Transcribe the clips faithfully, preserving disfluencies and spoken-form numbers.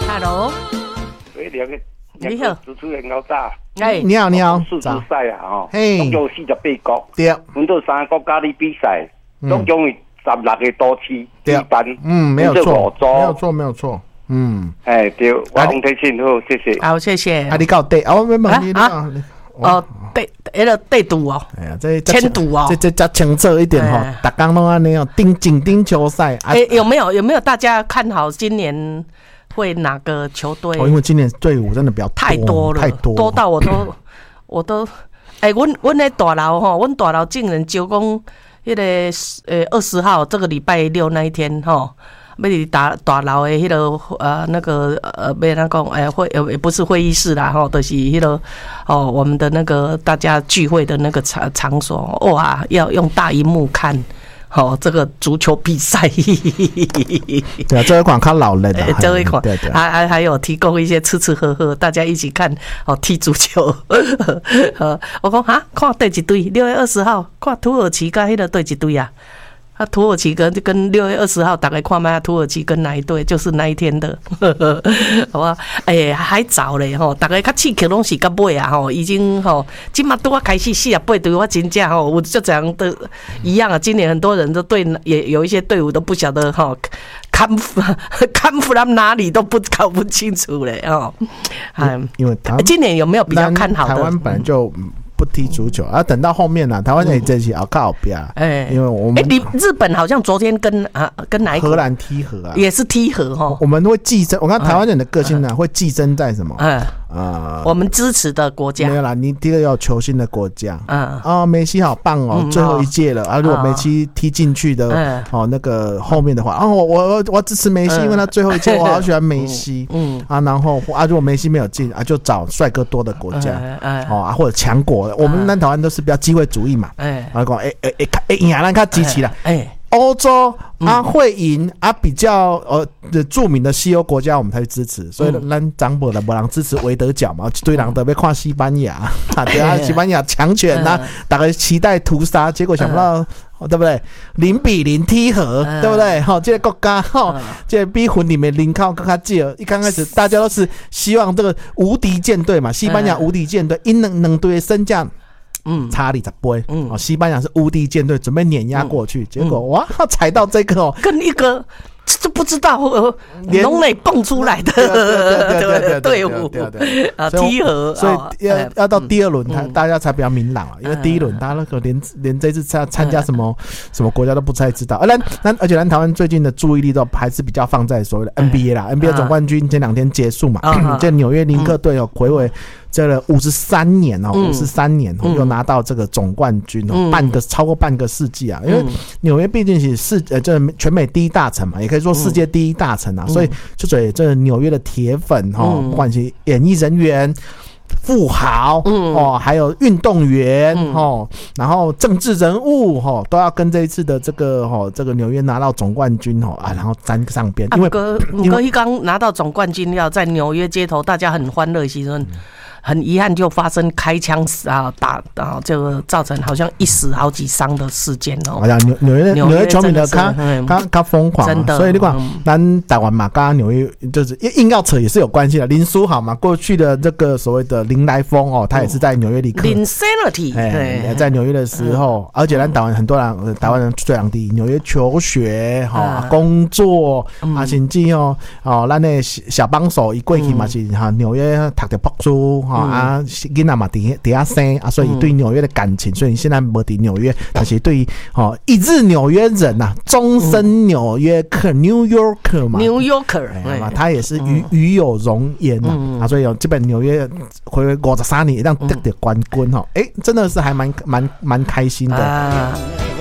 Hello， 喂，两个你好， 主持人老早。 哎， 你好，你好， 世足赛啊，吼， 嘿， 总共四十八国， 对， 分到三个国家的比赛，总共有十六个都市举办， 嗯，没有错，没有错，没有错，嗯， 哎，对，我洪天信好，谢谢， 好，谢谢。 啊，你搞对，哦，没问题啊， 哦，对，迄个对赌哦， 哎呀，这签赌哦， 这这加清澈一点哈，大家拢安尼哦，顶紧盯球赛， 哎，有没有有没有大家看好今年会哪个球队？ 哦，因为今年队伍真的比较太多了， 太多多到我都我都，哎，阮阮那大楼哈，阮大楼竟然就讲迄个呃二十号这个礼拜六那一天哈。要伫大大楼的迄、那个呃那个呃要哪讲诶会呃也不是会议室啦吼，就是迄、那个哦我们的那个大家聚会的那个场场所哇，要用大萤幕看。好、哦，这个足球比赛， 对啊，这一款看老人的、啊， 这一款， 对对， 还还还有提供一些吃吃喝喝，大家一起看哦踢足球。呃，我讲哈，看对一队，六月二十号看土耳其跟迄个对一队啊。啊，土耳其跟跟六月二十号大概看卖土耳其跟哪一队，就是那一天的，好吧？哎、欸，还早嘞吼，大概较刺激拢是到尾啊吼，已经吼，今嘛拄啊开始四十八队，我真正吼，我就这样的一样啊。今年很多人都对也有一些队伍都不晓得吼，看看不到哪里都不搞不清楚嘞哦。 嗯，因为今年有没有比较看好的？ 台湾本来就。不踢足球啊，等到后面呢、啊，台湾也真是要靠边，哎、嗯，因为我们哎、欸，日本好像昨天跟啊跟哪一个荷兰踢和啊， 也是踢和哈， 我们会寄生，我看台湾人的个性呢、啊，嗯、会寄生在什么？嗯。 呃，我们支持的国家没有啦，你第一个要球星的国家， 嗯， 哦，梅西好棒哦，嗯、最后一届了、哦、啊，如果梅西踢进去的，嗯、哦，那个后面的话，哦，我我我支持梅西，嗯、因为他最后一届我好喜欢梅西，嗯，嗯啊，然后啊，如果梅西没有进啊，就找帅哥多的国家，嗯嗯、哦啊，或者强国，我们南台湾都是比较机会主义嘛，哎、嗯，啊，讲哎哎哎哎，赢啊，看集齐了，哎。欧洲啊会赢啊，比较呃著名的西欧国家我们才去支持，所以咱长辈的没人支持维德角嘛，一堆人特别看西班牙，啊对啊，西班牙强权呐、啊，大家期待屠杀，结果想不到。对不对？零比零踢和，嗯、对不对？哈、哦，这个国家哈，嗯、这个比分里面零靠更加少。一刚开始大家都是希望这个无敌舰队嘛，西班牙无敌舰队，因两两队的身价。嗯，差二十倍。嗯，哦，西班牙是无敌舰队，准备碾压过去，嗯、结果哇，踩到这个哦， 跟一个这不知道龙内蹦出来的队伍啊，踢和， 所以要要到第二轮，他大家才比较明朗啊，因为第一轮他那个连连这次参参加什么什么国家都不太知道，而咱咱而且咱台湾最近的注意力都还是比较放在所谓的 N B A 啦 ，N B A 总冠军前两天结束嘛，这纽约尼克队有睽违。这个五十三年哦，五十三年哦，又拿到这个总冠军哦，嗯、半个超过半个世纪啊！因为纽约毕竟是世呃，这全美第一大城嘛，也可以说世界第一大城啊，嗯、所以就所以这纽约的铁粉哈、哦，嗯、不管是演艺人员、富豪、嗯、哦，还有运动员、嗯、哦，然后政治人物哦，都要跟这一次的这个哦，这个纽约拿到总冠军哦啊，然后站上边，因为哥哥一刚拿到总冠军，要在纽约街头，大家很欢乐，其实。嗯很遗憾，就发生开枪啊，打啊，这个造成好像一死好几伤的事件哦。 哎呀，纽纽约纽约球迷的他他他疯狂，真的。所以你看，咱台湾嘛，跟纽约就是硬要扯也是有关系的。林书豪嘛，过去的这个所谓的林来疯哦，他也是在纽约里。 Linsanity， 哎，在纽约的时候，而且咱台湾很多人，台湾人最两地纽约求学哈、工作啊，甚至哦哦，咱的小帮手一过去嘛是哈纽约读的博书。哦、啊，囡仔嘛伫伫遐生啊，所以对纽约的感情，所以现在没伫纽约，但是对哦一日纽约人呐、啊，终身纽约客、嗯、New Yorker 嘛 ，New Yorker， 哎嘛，他也是与与有荣焉呐、啊嗯、啊，所以有这本纽约回回五十三年让得的冠军哈，哎、欸，真的是还蛮蛮蛮开心的。啊、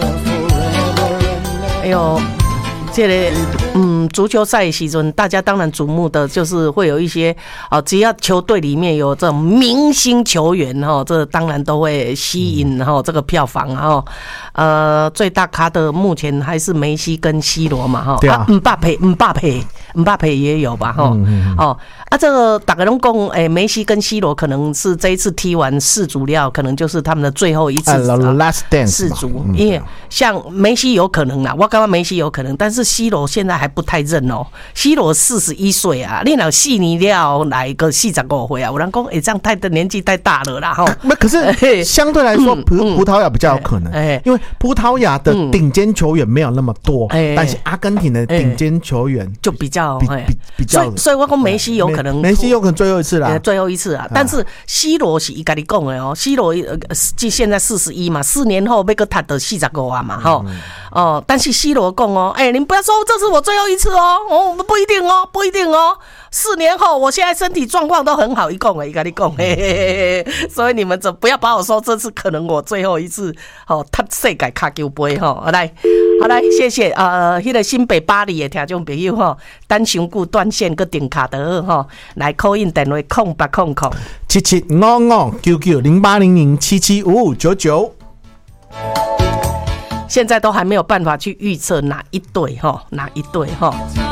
哎呦。这个嗯，足球赛时阵，大家当然瞩目的就是会有一些啊，只要球队里面有这种明星球员哈，这当然都会吸引哈这个票房哈。呃，最大咖的目前还是梅西跟 C 罗嘛哈， 对啊， 姆巴佩、姆巴佩、姆巴佩也有吧哈。哦啊，这个大家拢讲，哎，梅西跟 C 罗可能是这一次踢完世足了，可能就是他们的最后一次 last dance 世足，因为像梅西有可能啦，我感觉梅西有可能，但是 C 罗现在还不太认哦。C 罗四十一岁啊，你若四年了来个四十五岁啊，有人讲哎，这样太的年纪太大了啦哈。 那可是相对来说，葡葡萄牙比较有可能，因为葡萄牙的顶尖球员没有那么多，但是阿根廷的顶尖球员就比较比比比较， 所以所以我讲梅西有可能， 梅西有可能最后一次啦， 最后一次啊。但是 C 罗是伊家己讲的哦 ，C 罗即现在四十一嘛，四年后要个他的四十五啊嘛，吼哦，但是 C 罗讲哦，哎，你不要说这是我最后一次哦，哦，不一定哦，不一定哦。四年后，我现在身体状况都很好，一共诶，跟你讲，嘿嘿嘿，所以你们怎不要把我说这次可能我最后一次哦，踢世界卡球杯哈，好来，好来，谢谢呃，迄个新北巴黎的听众朋友哈，等上久断线个定卡得哈，来 call in 电话空八空空七七五五九九零八零零七七五五九九。 现在都还没有办法去预测哪一队哈，哪一队哈。